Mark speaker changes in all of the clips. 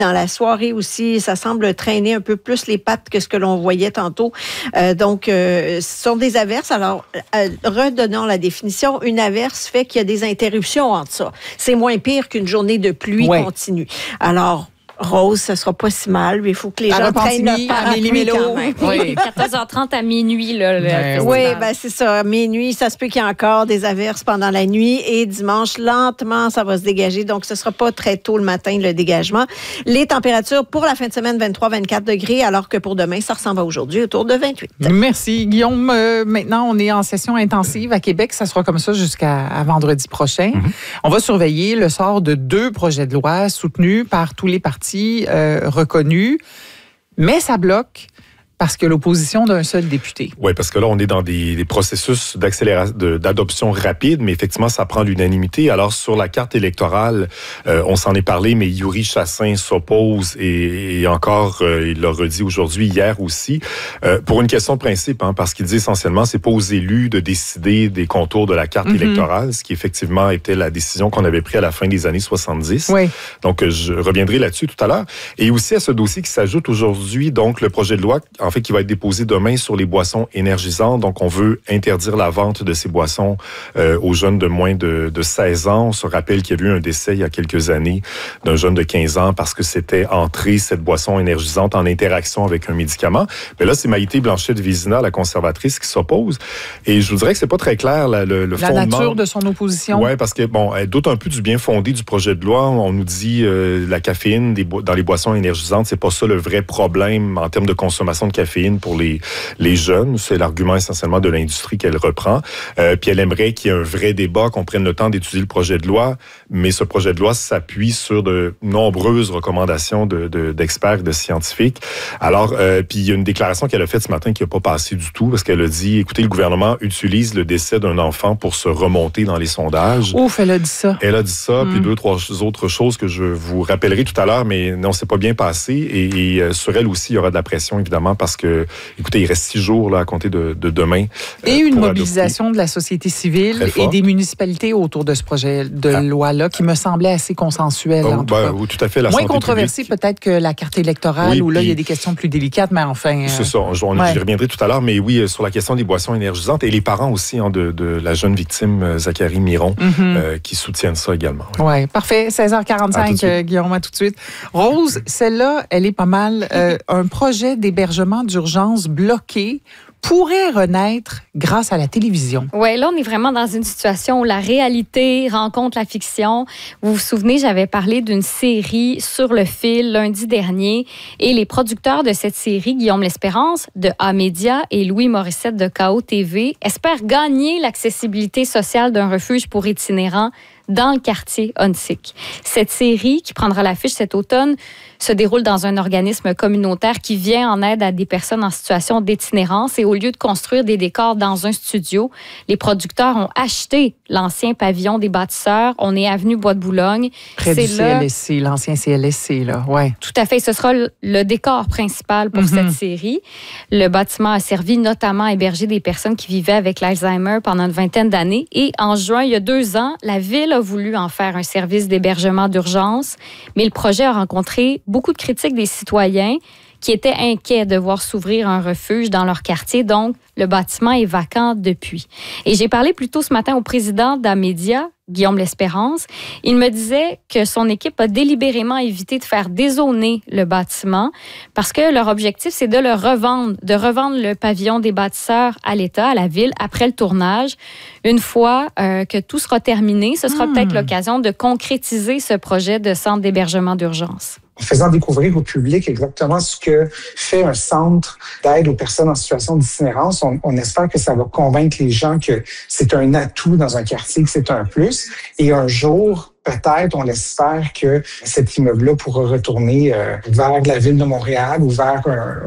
Speaker 1: Dans la soirée aussi, ça semble traîner un peu plus les pattes que ce que l'on voyait tantôt. Donc, ce sont des averses. Alors, redonnons la définition. Une averse fait qu'il y a des interruptions entre ça. C'est moins pire qu'une journée de pluie continue. Alors, Rose, ça sera pas si mal, mais il faut que les gens prennent le parapluie quand même.
Speaker 2: Oui, 14h30 à minuit. Là,
Speaker 1: oui, ben c'est ça. À minuit, ça se peut qu'il y ait encore des averses pendant la nuit. Et dimanche, lentement, ça va se dégager. Donc, ce sera pas très tôt le matin, le dégagement. Les températures pour la fin de semaine, 23-24 degrés, alors que pour demain, ça ressemble à aujourd'hui, autour de 28.
Speaker 3: Merci, Guillaume. Maintenant, on est en session intensive à Québec. Ça sera comme ça jusqu'à vendredi prochain. On va surveiller le sort de 2 projets de loi soutenus par tous les partis reconnus, mais ça bloque parce que l'opposition d'un seul député.
Speaker 4: Oui, parce que là, on est dans des processus d'adoption rapide, mais effectivement, ça prend l'unanimité. Alors, sur la carte électorale, on s'en est parlé, mais Yuri Chassin s'oppose et encore, il l'a redit aujourd'hui, hier aussi, pour une question de principe, parce qu'il dit essentiellement, c'est pas aux élus de décider des contours de la carte électorale, ce qui effectivement était la décision qu'on avait prise à la fin des années 70.
Speaker 3: Oui.
Speaker 4: Donc, je reviendrai là-dessus tout à l'heure. Et aussi à ce dossier qui s'ajoute aujourd'hui, donc, le projet de loi, en fait, qui va être déposé demain sur les boissons énergisantes. Donc, on veut interdire la vente de ces boissons aux jeunes de moins de 16 ans. On se rappelle qu'il y a eu un décès il y a quelques années d'un jeune de 15 ans parce que c'était entré, cette boisson énergisante, en interaction avec un médicament. Mais là, c'est Maïté Blanchette-Vézina, la conservatrice, qui s'oppose. Et je vous dirais que c'est pas très clair, le fondement.
Speaker 3: La nature de son opposition.
Speaker 4: Oui, parce que, bon, elle doute un peu du bien fondé du projet de loi. On nous dit la caféine dans les boissons énergisantes, c'est pas ça le vrai problème en termes de consommation de caféine pour les jeunes. C'est l'argument essentiellement de l'industrie qu'elle reprend. Puis elle aimerait qu'il y ait un vrai débat, qu'on prenne le temps d'étudier le projet de loi, mais ce projet de loi s'appuie sur de nombreuses recommandations d'experts, de scientifiques. Alors, puis il y a une déclaration qu'elle a faite ce matin qui n'a pas passé du tout, parce qu'elle a dit, écoutez, le gouvernement utilise le décès d'un enfant pour se remonter dans les sondages.
Speaker 3: Ouf, elle a dit ça.
Speaker 4: Elle a dit ça, puis 2, 3 autres choses que je vous rappellerai tout à l'heure, mais non, c'est pas bien passé. Et sur elle aussi, il y aura de la pression, évidemment, parce que, écoutez, il reste 6 jours là, à compter de demain.
Speaker 3: Et une mobilisation de la société civile et des municipalités autour de ce projet de loi-là qui me semblait assez consensuel. En tout cas.
Speaker 4: Oui, tout à fait.
Speaker 3: Moins controversé peut-être que la carte électorale, où là, il y a des questions plus délicates, mais enfin...
Speaker 4: C'est ça, j'y reviendrai tout à l'heure, mais oui, sur la question des boissons énergisantes et les parents aussi de la jeune victime, Zachary Miron, qui soutiennent ça également.
Speaker 3: Oui, parfait. 16h45, Guillaume, à tout de suite. Rose, celle-là, elle est pas mal. Un projet d'hébergement d'urgence bloqué pourrait renaître grâce à la télévision.
Speaker 2: Oui, là, on est vraiment dans une situation où la réalité rencontre la fiction. Vous vous souvenez, j'avais parlé d'une série Sur le fil lundi dernier et les producteurs de cette série, Guillaume L'Espérance de A-Média et Louis Morissette de KO TV, espèrent gagner l'accessibilité sociale d'un refuge pour itinérants dans le quartier Huntsic. Cette série, qui prendra l'affiche cet automne, se déroule dans un organisme communautaire qui vient en aide à des personnes en situation d'itinérance. Et au lieu de construire des décors dans un studio, les producteurs ont acheté l'ancien pavillon des bâtisseurs. On est avenue Bois-de-Boulogne.
Speaker 3: Près du CLSC, l'ancien CLSC, là. Ouais.
Speaker 2: Tout à fait. Ce sera le décor principal pour cette série. Le bâtiment a servi notamment à héberger des personnes qui vivaient avec l'Alzheimer pendant une vingtaine d'années. Et en juin, il y a 2 ans, la ville a voulu en faire un service d'hébergement d'urgence, mais le projet a rencontré beaucoup de critiques des citoyens qui étaient inquiets de voir s'ouvrir un refuge dans leur quartier. Donc, le bâtiment est vacant depuis. Et j'ai parlé plus tôt ce matin au président d'A-Média, Guillaume L'Espérance. Il me disait que son équipe a délibérément évité de faire dézoner le bâtiment parce que leur objectif, c'est de le revendre, de revendre le pavillon des bâtisseurs à l'État, à la ville, après le tournage. Une fois que tout sera terminé, ce sera peut-être l'occasion de concrétiser ce projet de centre d'hébergement d'urgence.
Speaker 5: En faisant découvrir au public exactement ce que fait un centre d'aide aux personnes en situation d'itinérance, on espère que ça va convaincre les gens que c'est un atout dans un quartier, que c'est un plus. Et un jour, peut-être, on espère que cet immeuble-là pourra retourner vers la ville de Montréal ou vers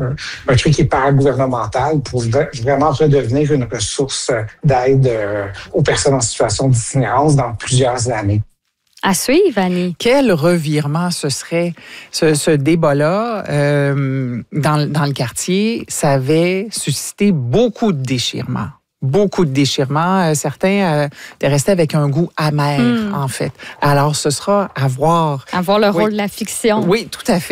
Speaker 5: un truc qui est paragouvernemental pour vraiment redevenir une ressource d'aide aux personnes en situation d'itinérance dans plusieurs années.
Speaker 2: À suivre, Annie.
Speaker 3: Quel revirement ce serait, ce débat-là dans le quartier. Ça avait suscité beaucoup de déchirements. Beaucoup de déchirements. Certains étaient restés avec un goût amer, en fait. Alors, ce sera à voir.
Speaker 2: À voir le rôle de la fiction.
Speaker 3: Oui, tout à fait.